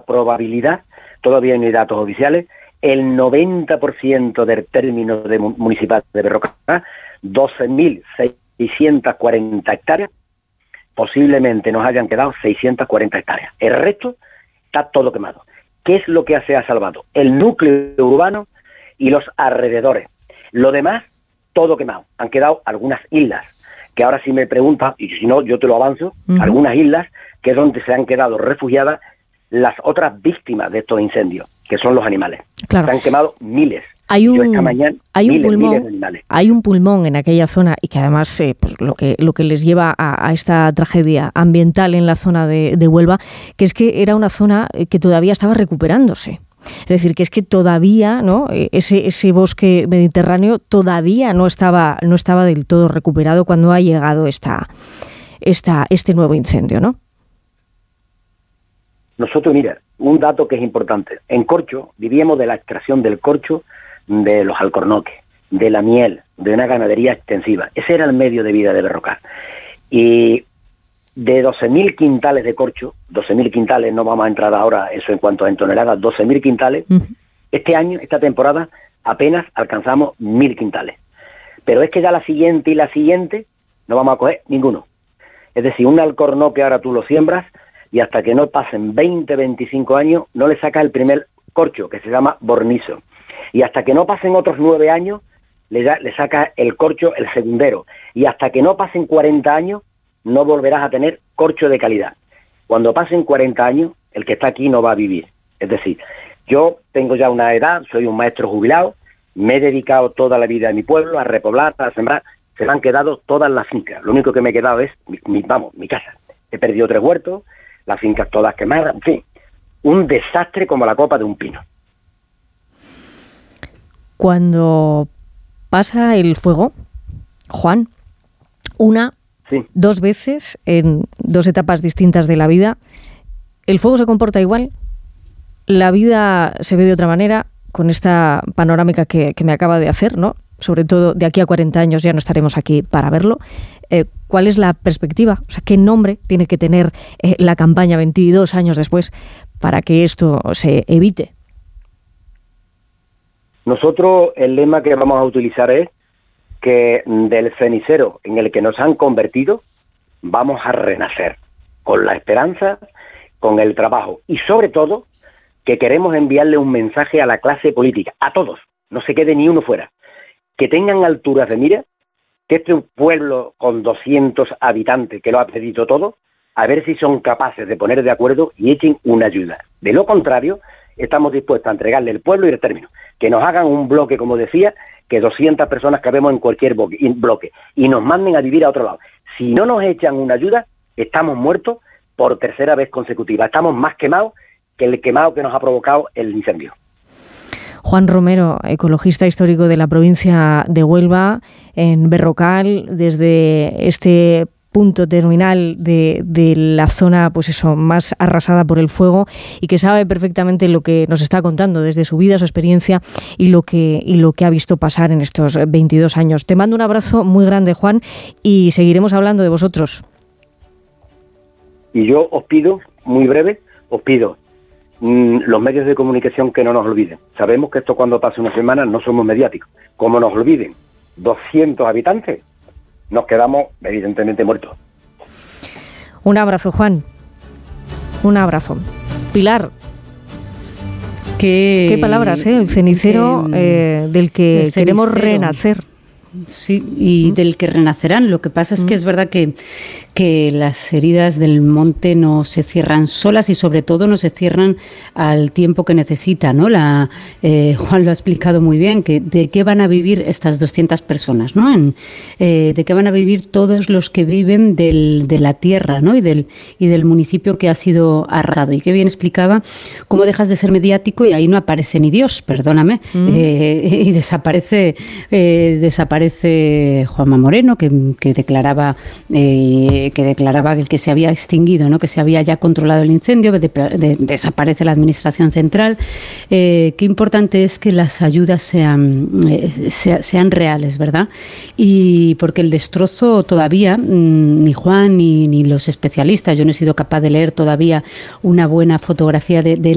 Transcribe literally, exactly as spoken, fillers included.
probabilidad, todavía no hay datos oficiales, el noventa por ciento del término de municipal de Berrocal, doce mil seiscientas cuarenta hectáreas, posiblemente nos hayan quedado seiscientas cuarenta hectáreas. El resto está todo quemado. ¿Qué es lo que se ha salvado? El núcleo urbano y los alrededores. Lo demás, todo quemado. Han quedado algunas islas, que ahora si me preguntas, y si no, yo te lo avanzo, uh-huh. algunas islas que es donde se han quedado refugiadas las otras víctimas de estos incendios, que son los animales. Claro. Se han quemado miles. Hay un, Yo esta mañana, hay un miles, pulmón, miles de animales. Hay un pulmón en aquella zona y que además eh, pues lo que lo que les lleva a, a esta tragedia ambiental en la zona de, de Huelva, que es que era una zona que todavía estaba recuperándose. Es decir, que es que todavía, ¿no? Ese ese bosque mediterráneo todavía no estaba no estaba del todo recuperado cuando ha llegado esta esta este nuevo incendio, ¿no? Nosotros, mira, un dato que es importante. En Corcho vivíamos de la extracción del corcho, de los alcornoques, de la miel, de una ganadería extensiva. Ese era el medio de vida de Berrocal. Y de doce mil quintales de corcho, doce mil quintales, no vamos a entrar ahora eso en cuanto a en toneladas, doce mil quintales, uh-huh. este año, esta temporada, apenas alcanzamos mil quintales. Pero es que ya la siguiente y la siguiente no vamos a coger ninguno. Es decir, un alcornoque ahora tú lo siembras y hasta que no pasen veinte, veinticinco años no le sacas el primer corcho, que se llama bornizo. Y hasta que no pasen otros nueve años le, da, le sacas el corcho, el segundero. Y hasta que no pasen cuarenta años no volverás a tener corcho de calidad. Cuando pasen cuarenta años, el que está aquí no va a vivir. Es decir, yo tengo ya una edad, soy un maestro jubilado, me he dedicado toda la vida a mi pueblo, a repoblar, a sembrar. Se me han quedado todas las fincas. Lo único que me he quedado es, mi, mi, vamos, mi casa. He perdido tres huertos, las fincas todas quemadas, en fin, un desastre como la copa de un pino. Cuando pasa el fuego, Juan, una, sí. dos veces, en dos etapas distintas de la vida, ¿el fuego se comporta igual? ¿La vida se ve de otra manera? Con esta panorámica que, que me acaba de hacer, ¿no? Sobre todo de aquí a cuarenta años ya no estaremos aquí para verlo. Eh, ¿Cuál es la perspectiva? O sea, ¿qué nombre tiene que tener eh, la campaña veintidós años después para que esto se evite? Nosotros el lema que vamos a utilizar es que del cenicero en el que nos han convertido vamos a renacer con la esperanza, con el trabajo y sobre todo que queremos enviarle un mensaje a la clase política, a todos, no se quede ni uno fuera, que tengan alturas de mira, que este pueblo con doscientos habitantes que lo ha pedido todo, a ver si son capaces de poner de acuerdo y echen una ayuda. De lo contrario, estamos dispuestos a entregarle el pueblo y el término. Que nos hagan un bloque, como decía, que doscientas personas cabemos en cualquier bloque y nos manden a vivir a otro lado. Si no nos echan una ayuda, estamos muertos por tercera vez consecutiva. Estamos más quemados que el quemado que nos ha provocado el incendio. Juan Romero, ecologista histórico de la provincia de Huelva, en Berrocal, desde este punto terminal de, de la zona, pues eso, más arrasada por el fuego y que sabe perfectamente lo que nos está contando desde su vida, su experiencia y lo que y lo que ha visto pasar en estos veintidós años. Te mando un abrazo muy grande, Juan, y seguiremos hablando de vosotros. Y yo os pido, muy breve, os pido mmm, los medios de comunicación que no nos olviden. Sabemos que esto cuando pase una semana no somos mediáticos. Como nos olviden doscientos habitantes, nos quedamos evidentemente muertos. Un abrazo, Juan. Un abrazo. Pilar. ¿Qué, ¿Qué palabras, eh? El cenicero que, eh, del que cenicero. Queremos renacer. Sí, y ¿Mm? del que renacerán. Lo que pasa es ¿Mm? que es verdad que, que las heridas del monte no se cierran solas y sobre todo no se cierran al tiempo que necesita, ¿no? La, eh, Juan lo ha explicado muy bien, que de qué van a vivir estas doscientas personas, ¿no? En, eh, de qué van a vivir todos los que viven del, de la tierra, ¿no? Y del, y del municipio que ha sido arrasado. Y qué bien explicaba cómo dejas de ser mediático y ahí no aparece ni Dios, perdóname, ¿Mm? eh, y desaparece, eh, desaparece Aparece Juanma Moreno, que, que declaraba eh, que declaraba que, que se había extinguido, ¿no? Que se había ya controlado el incendio, de, de, desaparece la administración central. Eh, qué importante es que las ayudas sean, eh, sea, sean reales, ¿verdad? Y porque el destrozo todavía, mmm, ni Juan ni, ni los especialistas, yo no he sido capaz de leer todavía una buena fotografía de, de